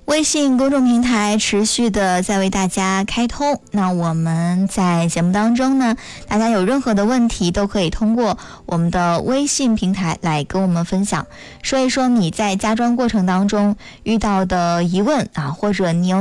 微信公众平台持续的在为大家开通，那我们在节目当中呢，大家有任何的问题都可以通过我们的微信平台来跟我们分享，说一说你在家装过程当中遇到的疑问啊，或者你有